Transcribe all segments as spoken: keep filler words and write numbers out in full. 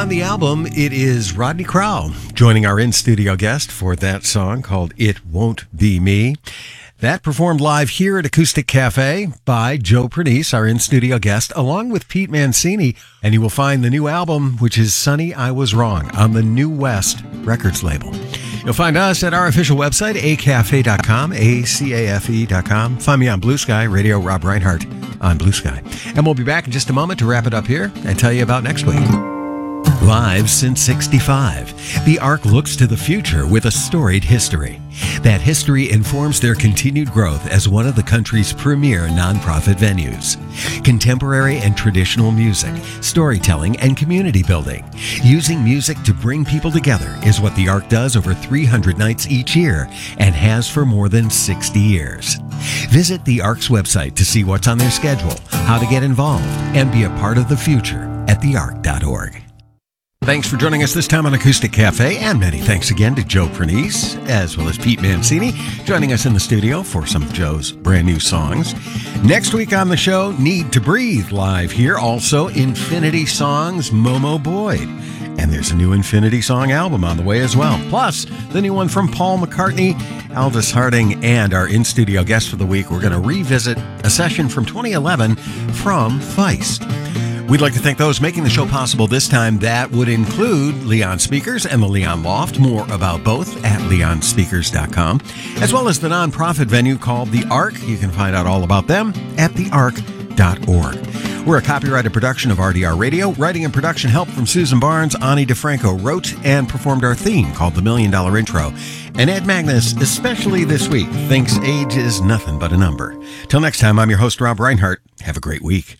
On the album, it is Rodney Crowell joining our in-studio guest for that song called It Won't Be Me. That performed live here at Acoustic Cafe by Joe Pernice, our in-studio guest, along with Pete Mancini. And you will find the new album, which is Sonny, I Was Wrong, on the New West Records label. You'll find us at our official website, a cafe dot com, A C A F E dot com. Find me on Blue Sky, Radio Rob Reinhardt on Blue Sky. And we'll be back in just a moment to wrap it up here and tell you about next week. Live since sixty-five, the Ark looks to the future with a storied history. That history informs their continued growth as one of the country's premier nonprofit venues. Contemporary and traditional music, storytelling, and community building. Using music to bring people together is what the Ark does over three hundred nights each year and has for more than sixty years. Visit the Ark's website to see what's on their schedule, how to get involved, and be a part of the future at the ark dot org. Thanks for joining us this time on Acoustic Cafe, and many thanks again to Joe Pernice, as well as Pete Mancini, joining us in the studio for some of Joe's brand new songs. Next week on the show, Need to Breathe live here. Also, Infinity Songs, Momo Boyd. And there's a new Infinity Song album on the way as well. Plus, the new one from Paul McCartney, Elvis Harding, and our in-studio guest for the week. We're going to revisit a session from twenty eleven from Feist. We'd like to thank those making the show possible this time. That would include Leon Speakers and the Leon Loft. More about both at leon speakers dot com, as well as the nonprofit venue called The Ark. You can find out all about them at the ark dot org. We're a copyrighted production of R D R Radio. Writing and production help from Susan Barnes. Ani DeFranco wrote and performed our theme called The Million Dollar Intro. And Ed Magnus, especially this week, thinks age is nothing but a number. Till next time, I'm your host, Rob Reinhardt. Have a great week.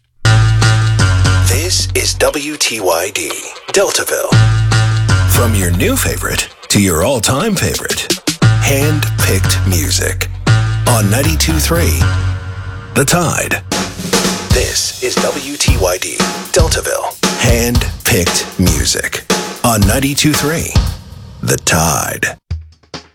This is W T Y D, Deltaville. From your new favorite to your all-time favorite, hand-picked music on ninety-two point three, The Tide. This is W T Y D, Deltaville, hand-picked music on ninety-two point three, The Tide.